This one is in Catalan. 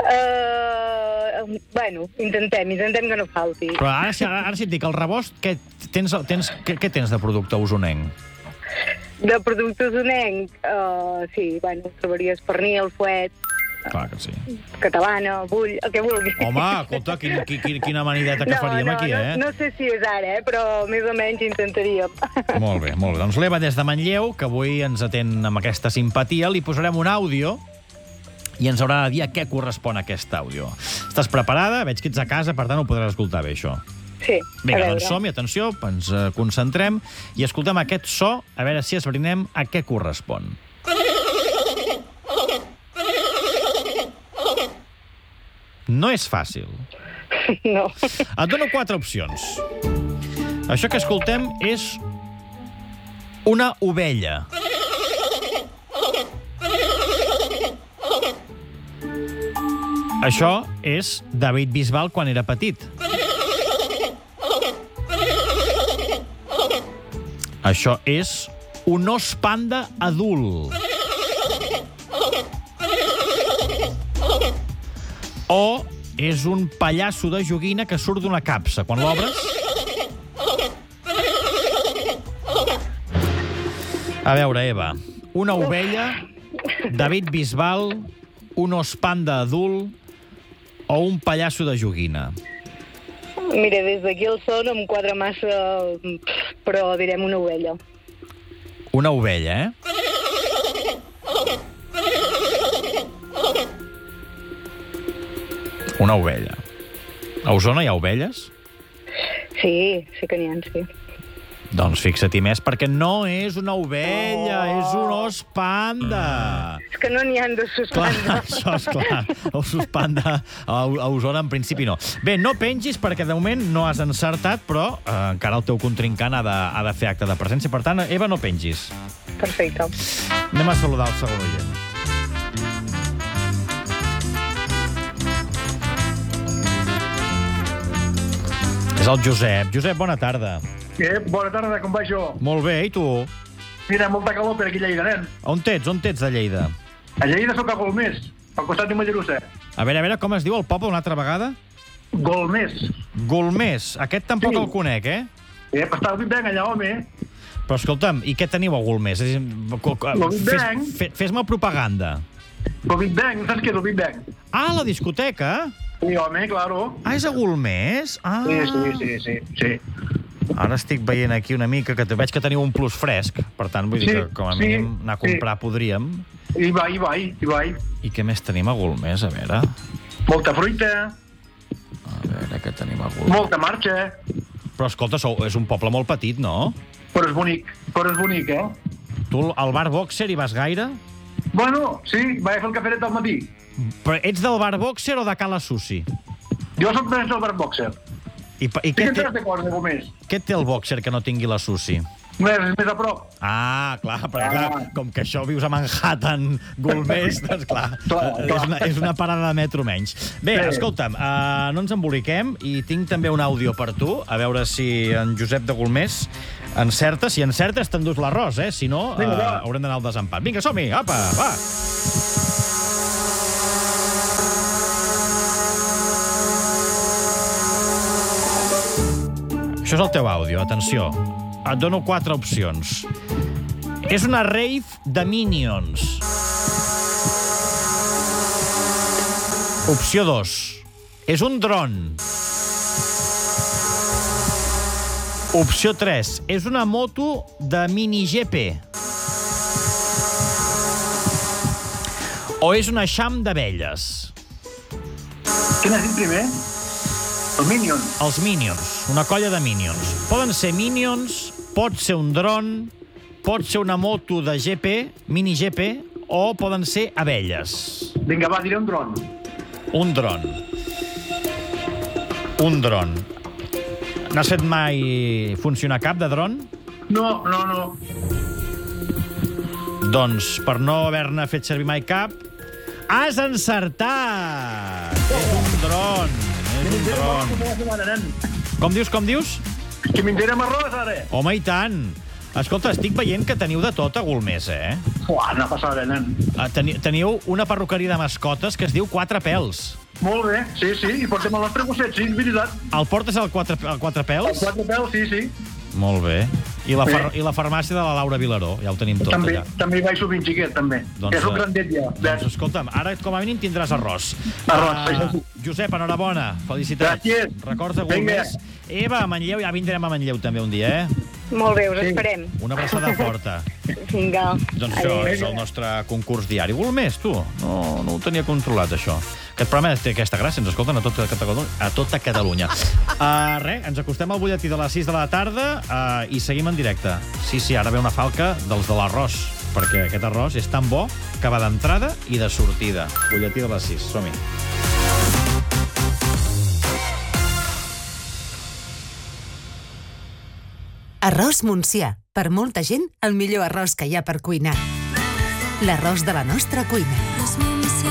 Bueno, intentem que no falti. Però ara si et dic el rebost, què tens de producte usonenc? De producte usonenc, sí, bueno, trobaries pernil, fuet, Clar que sí. catalana, bull, el que vulgui. Home, escolta, quina amanideta que faríem aquí, eh? No sé si és ara, però més o menys intentaríem. Molt bé, molt bé. Doncs l'Eva des de Manlleu, que avui ens atén amb aquesta simpatia, li posarem un àudio i ens haurà de dir a què correspon aquest àudio. Estàs preparada? Veig que ets a casa, per tant ho podràs escoltar bé, això. Sí, Vinga, doncs som-hi, atenció, ens concentrem i escoltem aquest so, a veure si esbrinem a què correspon. No és fàcil. No. Et dono 4 opcions. Això que escoltem és una ovella. Això és David Bisbal quan era petit. Això és un os panda adult. O és un pallasso de joguina que surt d'una capsa. Quan l'obres... A veure, Eva, una ovella, David Bisbal, un os panda adult o un pallasso de joguina? Mira, des d'aquí el so no em quadra massa, però direm una ovella. Una ovella, eh? Una ovella. A Osona hi ha ovelles? Sí que n'hi ha, sí. Doncs fixa-t'hi més, perquè no és una ovella, és un os panda. És que no n'hi ha d'ossos panda. Això és clar. Ossos panda a Osona, en principi, no. Bé, no pengis, perquè de moment no has encertat, però encara el teu contrincant ha de fer acte de presència. Per tant, Eva, no pengis. Perfecte. Anem a saludar el segon oient. És el Josep. Josep, bona tarda. Bona tarda, com va això? Molt bé, i tu? Mira, molta calor per aquí a Lleida, nen. On ets de Lleida? A Lleida sóc a Golmés, al costat de Mollerussa. A veure, com es diu el poble una altra vegada? Golmés. Golmés. Aquest tampoc Sí. el conec, eh? Però està el Big Bang allà, home. Però escolta'm, i què teniu a Golmés? És a dir, Big Bang. Fes-me propaganda. El Big Bang, no saps què és el Big Bang? Ah, la discoteca? Sí, home, claro. Ah, és a Golmés? Ah. Sí. Ara estic veient aquí una mica, que veig que teniu un plus fresc. Per tant, vull dir que com a mínim anar a comprar podríem. I vai. I què més tenim a Golmés? A veure... Molta fruita. A veure, què tenim a Golmés? Molta marxa. Però escolta, és un poble molt petit, no? Però és bonic, eh? Tu al bar Boxer hi vas gaire? Bueno, sí, vaig fer el caferet al matí. Però ets del bar Boxer o de Cala Sushi? Jo soc més del bar Boxer. I què té? Què té el Boxer que no tingui la Sushi? Més a prop. Ah, clar, perquè clar, com que això vius a Manhattan, Golmés, doncs clar, és una parada de metro menys. Bé, escolta'm, no ens emboliquem i tinc també un àudio per tu, a veure si en Josep de Golmés encerta. Si encertes, t'endús l'arròs, eh? Si no, haurem d'anar al desempat. Vinga, som-hi, apa, va! Això és el teu àudio, atenció. Et dono 4 opcions. És una rave de Minions. Opció 2. És un dron. Opció 3. És una moto de mini GP. O és un eixam d'abelles. Quin has dit primer? Els Minions. Els Minions. Una colla de Minions. Poden ser Minions, pot ser un dron, pot ser una moto de GP, mini GP, o poden ser abelles. Vinga, va, diré un dron. Un dron. Un dron. N'has fet mai funcionar cap de dron? No. Doncs, per no haver-ne fet servir mai cap, has encertat! És un dron. És un dron. Com dius? Que m'intera amb arròs, ara. Home, i tant. Escolta, estic veient que teniu de tot a Golmés, eh? Uah, una passada, nen. Teniu una perruqueria de mascotes que es diu Quatre Pèls. Molt bé, sí, i portem el nostre gosset, sí, és veritat. El portes al Quatre Pèls? El Quatre Pèls, sí. Molt bé. I la farmàcia de la Laura Vilaró, ja ho tenim tot allà. També hi vaig sovint, xiquet, també. Doncs, és un grandet ja. Doncs escolta'm, ara com a mínim tindràs arròs. Això sí. Josep, enhorabona, felicitats. Gràcies. Records de Golmés. Eva, a Manlleu, ja vindrem a Manlleu també un dia, eh? Molt bé, us esperem. Una abraçada forta. Vinga. Doncs això és el nostre concurs diari. Golmés, tu? No ho tenia controlat, això. Aquest programa té aquesta gràcia, ens escolten a tota Catalunya. Res, ens acostem al butlletí de les 6 de la tarda i seguim en directe. Sí, ara ve una falca dels de l'arròs, perquè aquest arròs és tan bo que va d'entrada i de sortida. Butlletí de les 6, som-hi. Arròs Montsià. Per molta gent, el millor arròs que hi ha per cuinar. L'arròs de la nostra cuina.